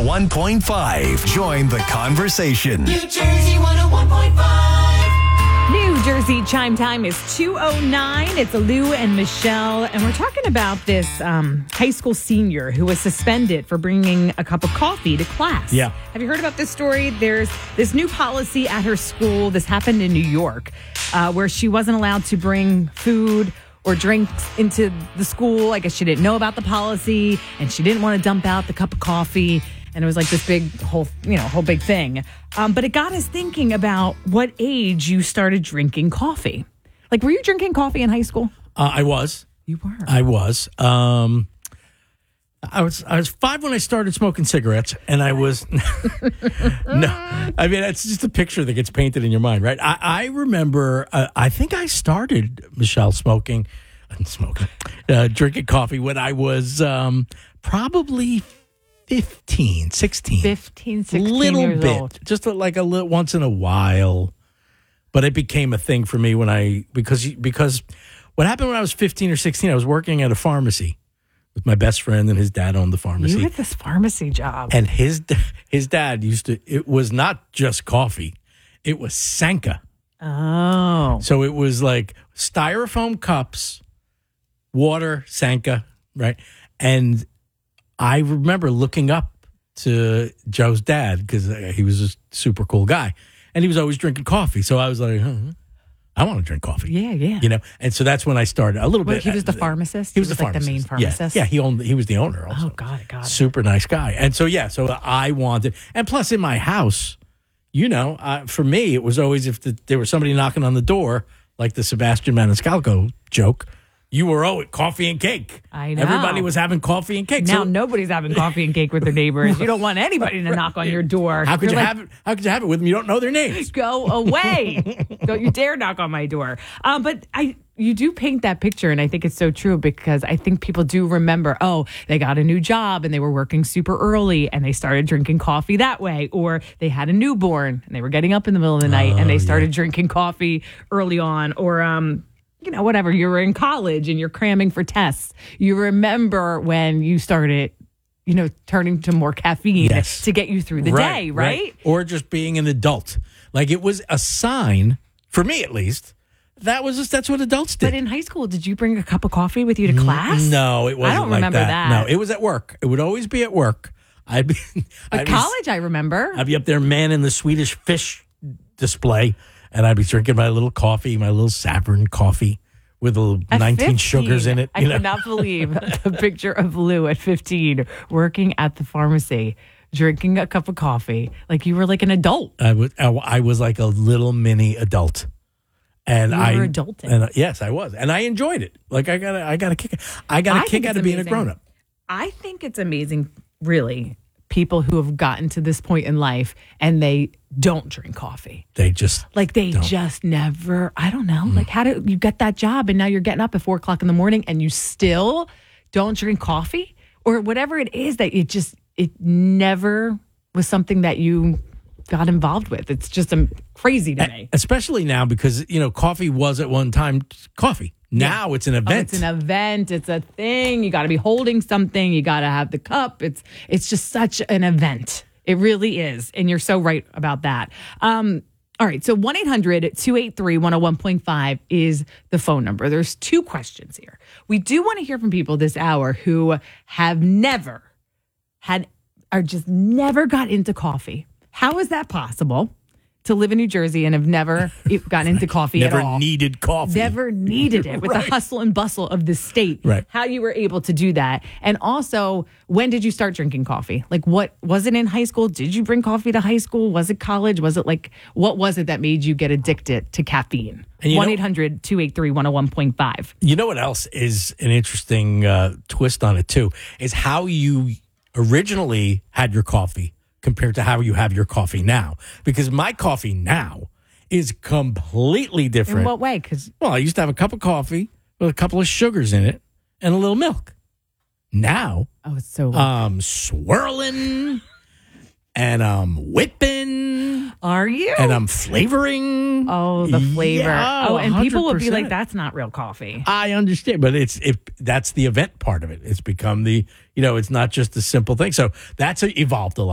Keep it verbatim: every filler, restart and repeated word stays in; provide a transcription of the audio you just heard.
one point five. Join the conversation. New Jersey one oh one point five. New Jersey chime time is two oh nine. It's Lou and Michelle, and we're talking about this um, high school senior who was suspended for bringing a cup of coffee to class. Yeah. Have you heard about this story? There's this new policy at her school. This happened in New York, uh, where she wasn't allowed to bring food or drinks into the school. I guess she didn't know about the policy, and she didn't want to dump out the cup of coffee. And it was like this big whole, you know, whole big thing. Um, but it got us thinking about what age you started drinking coffee. Like, were you drinking coffee in high school? Uh, I was. You were. I was. Um, I was. I was five when I started smoking cigarettes, and I was. No, I mean it's just a picture that gets painted in your mind, right? I, I remember. Uh, I think I started Michelle smoking, smoking, uh, drinking coffee when I was um, probably fifteen, sixteen. fifteen, sixteen little years bit, old. just a, like a little once in a while. But it became a thing for me when I because because what happened when I was fifteen or sixteen, I was working at a pharmacy with my best friend, and his dad owned the pharmacy. You had this pharmacy job. And his his dad used to, it was not just coffee, it was Sanka. Oh. So it was like styrofoam cups, water, Sanka, right? And I remember looking up to Joe's dad because he was a super cool guy. And he was always drinking coffee. So I was like, huh, I want to drink coffee. Yeah, yeah. You know, and so that's when I started a little Wait, bit. he was the pharmacist? He was, He was the like the pharmacist. main pharmacist? Yeah, yeah, he owned. He was the owner also. Oh, got it, got it. Super nice guy. And so, yeah, so I wanted, and plus in my house, you know, uh, for me, it was always if the, there was somebody knocking on the door, like the Sebastian Maniscalco joke, you were owed coffee and cake. I know. Everybody was having coffee and cake. Now So nobody's having coffee and cake with their neighbors. You don't want anybody to knock on your door. how could You're you like, have it? How could you have it with them? You don't know their names. Go away. Don't you dare knock on my door. Um, but I, you do paint that picture, and I think it's so true because I think people do remember, oh, they got a new job and they were working super early and they started drinking coffee that way, or they had a newborn and they were getting up in the middle of the night Oh, and they started yeah. drinking coffee early on, or um, you know, whatever. You were in college and you're cramming for tests. You remember when you started, you know, turning to more caffeine Yes. to get you through the day, right? Or just being an adult. Like it was a sign, for me at least, that was just, that's what adults did. But in high school, did you bring a cup of coffee with you to class? No, it wasn't I don't like remember that. No, it was at work. It would always be at work. I'd be At I'd be- college, I remember. I'd be up there manning the Swedish fish display, and I'd be drinking my little coffee, my little Savern coffee with a little At nineteen fifteen, sugars in it. I You know? cannot believe the picture of Lou at fifteen working at the pharmacy, drinking a cup of coffee. Like you were like an adult. I was I was like a little mini adult. And You I were adulting. And uh, yes, I was. And I enjoyed it. Like I got a, I got a kick I got a I kick think out it's of being amazing. a grown up. I think it's amazing, really, people who have gotten to this point in life and they don't drink coffee. They just Like they Don't. just never, I don't know. Like how do you get that job and now you're getting up at four o'clock in the morning and you still don't drink coffee or whatever it is that it just, it never was something that you got involved with. It's just um, crazy to me. especially now because you know coffee was at one time coffee. Now it's an Oh, event. it's an event. It's a thing. You got to be holding something. You got to have the cup. It's it's just such an event. It really is. And you're so right about that. Um, all right. So one eight hundred two eight three one oh one point five is the phone number. There's two questions here. We do want to hear from people this hour who have never had or just never got into coffee. How is that possible to live in New Jersey and have never gotten into coffee Never at all? needed coffee. Never needed it with Right. the hustle and bustle of the state. Right. How you were able to do that. And also, when did you start drinking coffee? Like, what was it in high school? Did you bring coffee to high school? Was it college? Was it like, what was it that made you get addicted to caffeine? And you know- one eight hundred two eight three one oh one point five. You know what else is an interesting uh, twist on it too is how you originally had your coffee compared to how you have your coffee now. Because my coffee now is completely different. In what way? Because Well, I used to have a cup of coffee with a couple of sugars in it and a little milk. Now, oh, it's so. I'm swirling and I'm whipping Are you? and I'm flavoring. oh, the flavor. Yeah, oh, and people would be one hundred percent. like, "That's not real coffee." I understand, but it's if that's the event part of it. It's become the, you know, it's not just a simple thing. So that's evolved a lot.